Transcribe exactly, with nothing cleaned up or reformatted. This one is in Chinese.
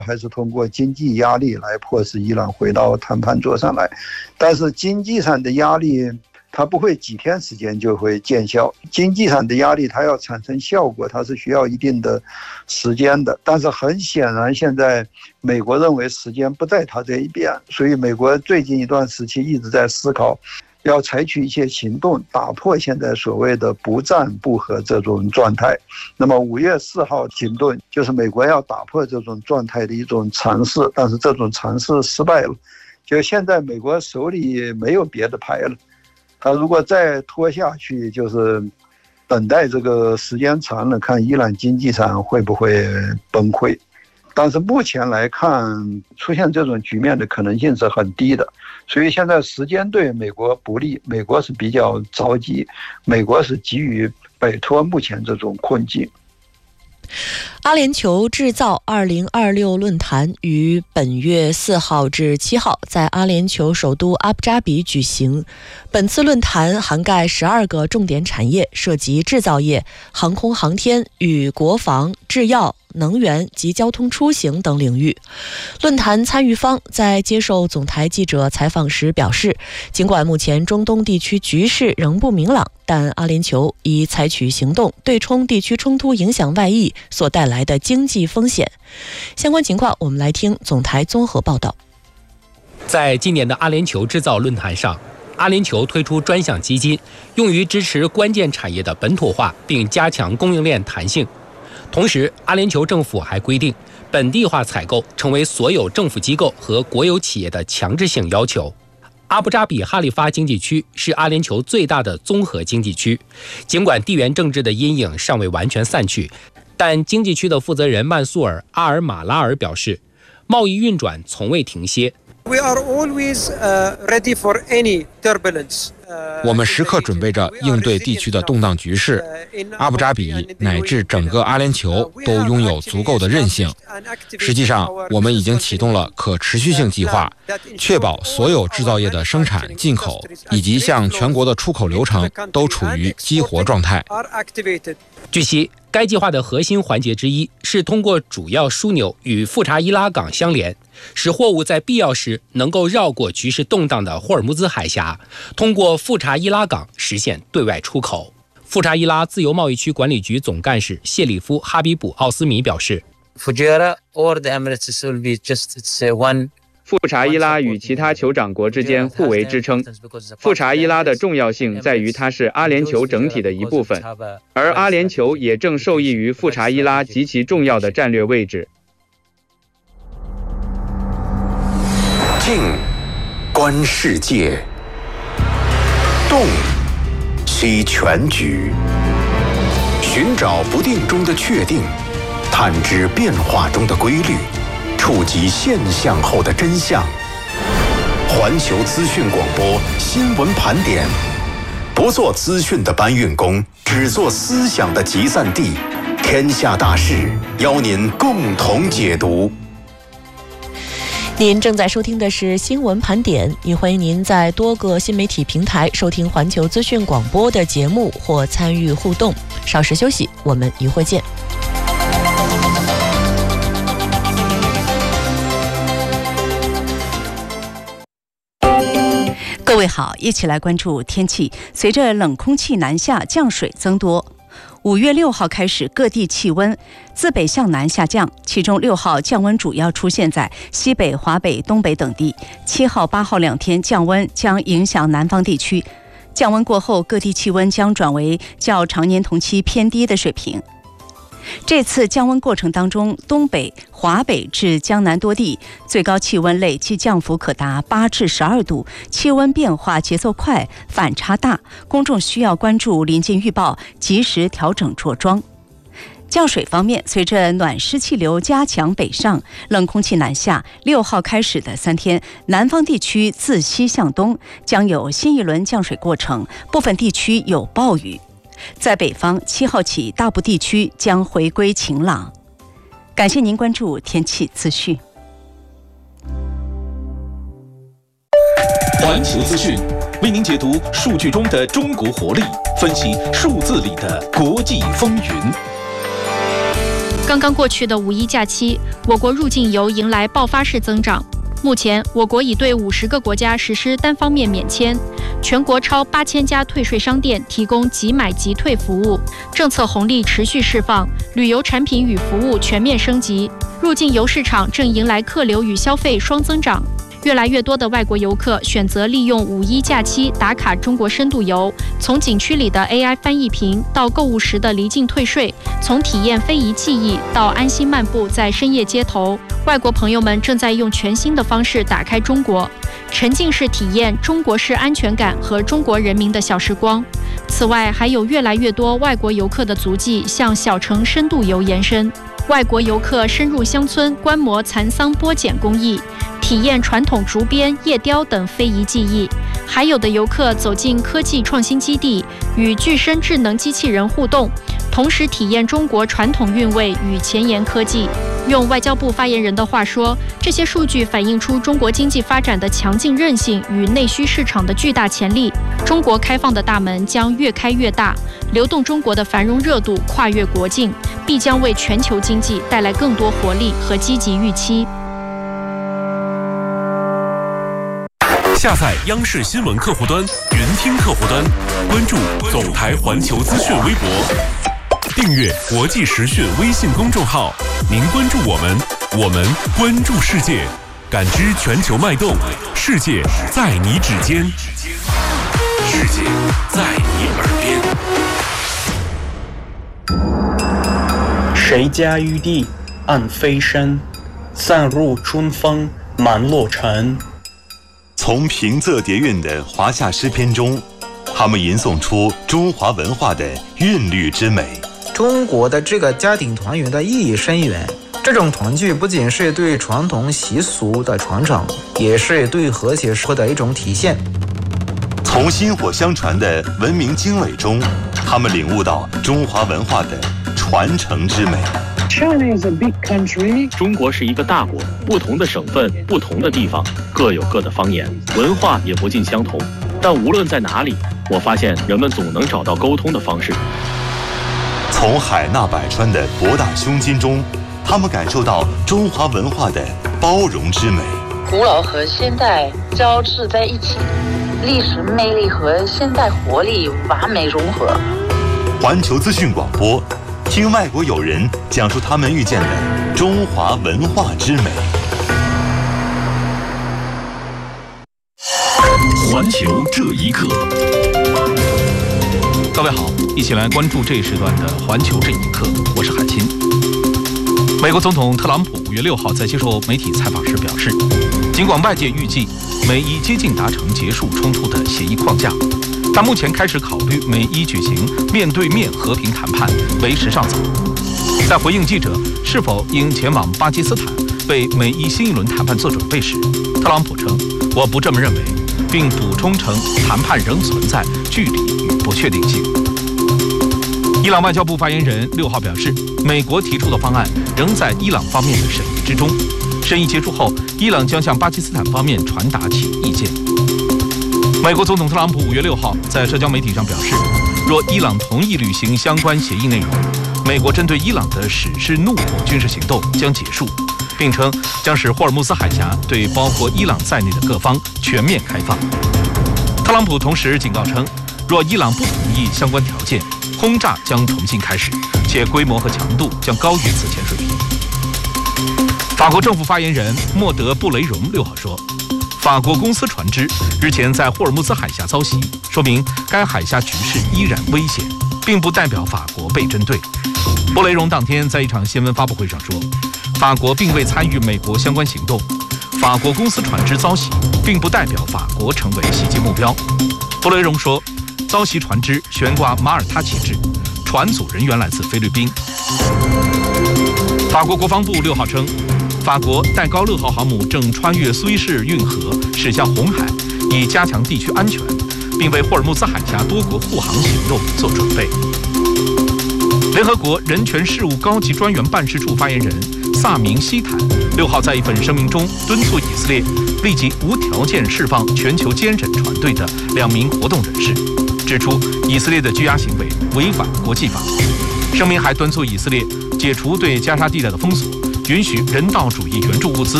还是通过经济压力来迫使伊朗回到谈判桌上来。但是经济上的压力它不会几天时间就会见效，经济上的压力它要产生效果，它是需要一定的时间的。但是很显然现在美国认为时间不在它这一边，所以美国最近一段时期一直在思考要采取一些行动，打破现在所谓的不战不和这种状态。那么五月四号行动就是美国要打破这种状态的一种尝试，但是这种尝试失败了。就现在美国手里没有别的牌了，他如果再拖下去，就是等待这个时间长了，看伊朗经济上会不会崩溃。但是目前来看，出现这种局面的可能性是很低的，所以现在时间对美国不利，美国是比较着急，美国是急于摆脱目前这种困境。 阿联酋制造二零二六论坛于本月四号至七号在阿联酋首都阿布扎比举行。本次论坛涵盖十二个重点产业，涉及制造业、航空航天与国防、制药、能源及交通出行等领域。论坛参与方在接受总台记者采访时表示，尽管目前中东地区局势仍不明朗，但阿联酋已采取行动对冲地区冲突影响外溢所带来的经济风险。相关情况我们来听总台综合报道。 在今年的阿联酋制造论坛上，阿联酋推出专项基金，用于支持关键产业的本土化并加强供应链弹性。同时，阿联酋政府还规定，本地化采购成为所有政府机构和国有企业的强制性要求。阿布扎比哈利发经济区是阿联酋最大的综合经济区，尽管地缘政治的阴影尚未完全散去，但经济区的负责人曼苏尔·阿尔马拉尔表示，贸易运转从未停歇。 We are always ready for any turbulence. 我们时刻准备着应对地区的动荡局势。阿布扎比乃至整个阿联酋都拥有足够的韧性。实际上，我们已经启动了可持续性计划，确保所有制造业的生产、进口以及向全国的出口流程都处于激活状态。 据悉，该计划的核心环节之一是通过主要枢纽与富查伊拉港相连，使货物在必要时能够绕过局势动荡的霍尔木兹海峡，通过富查伊拉港实现对外出口。富查伊拉自由贸易区管理局总干事谢里夫·哈比卜·奥斯米表示， 富查伊拉与其他酋长国之间互为支撑。富查伊拉的重要性在于它是阿联酋整体的一部分，而阿联酋也正受益于富查伊拉极其重要的战略位置。 静，观世界；动，析全局。寻找不定中的确定，探知变化中的规律，触及现象后的真相。环球资讯广播新闻盘点，不做资讯的搬运工，只做思想的集散地。天下大事，邀您共同解读。 您正在收听的是新闻盘点，也欢迎您在多个新媒体平台收听环球资讯广播的节目或参与互动。稍事休息，我们一会儿见。 各位好，一起来关注天气。随着冷空气南下，降水增多。五月六号开始，各地气温自北向南下降，其中六号降温主要出现在西北、华北、东北等地。七号、八号两天降温将影响南方地区。降温过后，各地气温将转为较常年同期偏低的水平。这次降温过程当中，东北、华北至江南多地最高气温累计降幅可达八至十二度，气温变化节奏快，反差大，公众需要关注临近预报，及时调整着装。降水方面，随着暖湿气流加强北上，冷空气南下，六号开始的三天，南方地区自西向东将有新一轮降水过程，部分地区有暴雨。在北方，七号起大部地区将回归晴朗。感谢您关注天气资讯。 环球资讯为您解读数据中的中国活力，分析数字里的国际风云。 刚刚过去的五一假期，我国入境游迎来爆发式增长。目前，我国已对五十个国家实施单方面免签，全国超八千家退税商店提供即买即退服务，政策红利持续释放，旅游产品与服务全面升级，入境游市场正迎来客流与消费双增长。越来越多的外国游客选择利用五一假期打卡中国深度游，从景区里的 A I 翻译屏到购物时的离境退税，从体验非遗技艺到安心漫步在深夜街头，外国朋友们正在用全新的方式打开中国，沉浸式体验中国式安全感和中国人民的小时光。此外，还有越来越多外国游客的足迹向小城深度游延伸，外国游客深入乡村观摩蚕桑剥茧工艺，体验传统竹编、叶雕等非遗技艺，还有的游客走进科技创新基地，与具身智能机器人互动，同时体验中国传统韵味与前沿科技。用外交部发言人的话说，这些数据反映出中国经济发展的强劲韧性与内需市场的巨大潜力。中国开放的大门将越开越大，流动中国的繁荣热度跨越国境，必将为全球经济带来更多活力和积极预期。 下载央视新闻客户端、云听客户端，关注总台环球资讯微博，订阅国际时讯微信公众号。您关注我们，我们关注世界，感知全球脉动，世界在你指尖，世界在你耳边。谁家玉帝暗飞身，散入春风满洛城。 从平仄叠韵的华夏诗篇中，他们吟诵出中华文化的韵律之美。 中国的这个家庭团圆的意义深远，这种团聚不仅是对传统习俗的传承，也是对和谐社会的一种体现。 从薪火相传的文明经纬中，他们领悟到中华文化的传承之美。 China is a big country. 中国是一个大国，不同的省份、不同的地方各有各的方言，文化也不尽相同。但无论在哪里，我发现人们总能找到沟通的方式。 从海纳百川的博大胸襟中，他们感受到中华文化的包容之美。 古老和现代交织在一起，历史魅力和现代活力完美融合。 环球资讯广播，听外国友人讲述他们遇见的中华文化之美。 环球这一刻，各位好，一起来关注这一时段的环球这一刻，我是海清。美国总统特朗普五月六号在接受媒体采访时表示，尽管外界预计美伊接近达成结束冲突的协议框架，但目前开始考虑美伊举行面对面和平谈判为时尚早。在回应记者是否应前往巴基斯坦为美伊新一轮谈判做准备时，特朗普称：“我不这么认为。”并补充称，谈判仍存在距离与不确定性。伊朗外交部发言人六号表示，美国提出的方案仍在伊朗方面的审议之中。审议结束后，伊朗将向巴基斯坦方面传达其意见。美国总统特朗普五月六号在社交媒体上表示，若伊朗同意履行相关协议内容，美国针对伊朗的史诗怒火军事行动将结束。并称将使霍尔木兹海峡对包括伊朗在内的各方全面开放。特朗普同时警告称，若伊朗不同意相关条件，轰炸将重新开始，且规模和强度将高于此前水平。法国政府发言人莫德布雷荣六号说，法国公司船只日前在霍尔木兹海峡遭袭，说明该海峡局势依然危险，并不代表法国被针对。布雷荣当天在一场新闻发布会上说，法国并未参与美国相关行动，法国公司船只遭袭，并不代表法国成为袭击目标。布雷荣说，遭袭船只悬挂马耳他旗帜，船组人员来自菲律宾。法国国防部六号称，法国戴高乐号航母正穿越苏伊士运河驶向红海，以加强地区安全，并为霍尔木兹海峡多国护航行动做准备。联合国人权事务高级专员办事处发言人萨明希坦六号在一份声明中敦促以色列立即无条件释放全球坚忍船队的两名活动人士，指出以色列的拘押行为违反国际法。声明还敦促以色列解除对加沙地带的封锁，允许人道主义援助物资